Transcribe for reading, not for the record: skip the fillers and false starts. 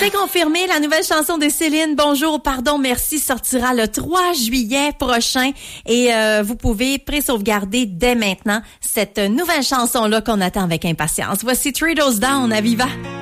C'est confirmé, la nouvelle chanson de Céline, Bonjour, pardon, merci, sortira le 3 juillet prochain et vous pouvez pré-sauvegarder dès maintenant cette nouvelle chanson-là qu'on attend avec impatience. Voici Three Doors Down à Viva.